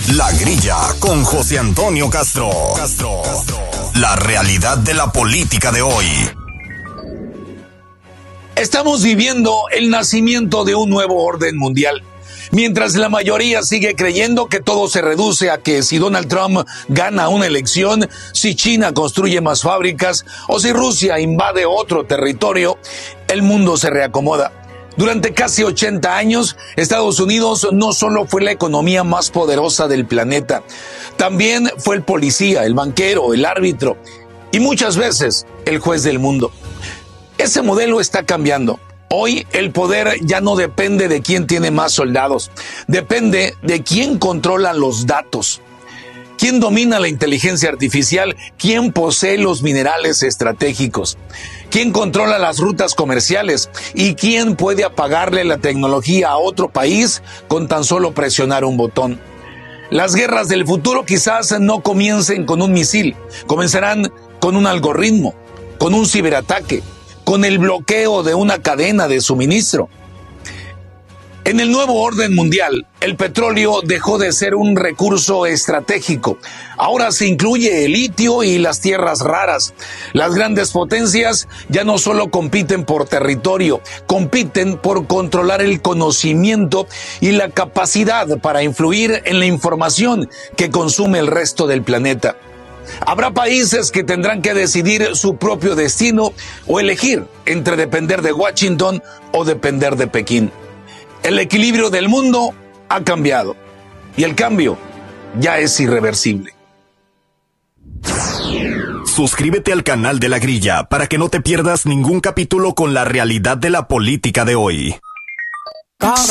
La Grilla con José Antonio Castro. La realidad de la política de hoy. Estamos viviendo el nacimiento de un nuevo orden mundial. Mientras la mayoría sigue creyendo que todo se reduce a que si Donald Trump gana una elección, si China construye más fábricas o si Rusia invade otro territorio, el mundo se reacomoda. Durante casi 80 años, Estados Unidos no solo fue la economía más poderosa del planeta, también fue el policía, el banquero, el árbitro y muchas veces el juez del mundo. Ese modelo está cambiando. Hoy el poder ya no depende de quién tiene más soldados, depende de quién controla los datos, quién domina la inteligencia artificial, quién posee los minerales estratégicos, quién controla las rutas comerciales y quién puede apagarle la tecnología a otro país con tan solo presionar un botón. Las guerras del futuro quizás no comiencen con un misil, comenzarán con un algoritmo, con un ciberataque, con el bloqueo de una cadena de suministro. En el nuevo orden mundial, el petróleo dejó de ser un recurso estratégico. Ahora se incluye el litio y las tierras raras. Las grandes potencias ya no solo compiten por territorio, compiten por controlar el conocimiento y la capacidad para influir en la información que consume el resto del planeta. Habrá países que tendrán que decidir su propio destino o elegir entre depender de Washington o depender de Pekín. El equilibrio del mundo ha cambiado y el cambio ya es irreversible. Suscríbete al canal de La Grilla para que no te pierdas ningún capítulo con la realidad de la política de hoy.